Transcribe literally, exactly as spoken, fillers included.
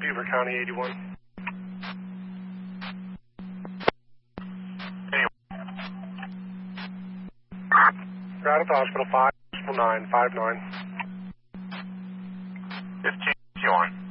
Beaver County eighty-one. Anyway. Right at the hospital, five nine five nine. fifteen, you on.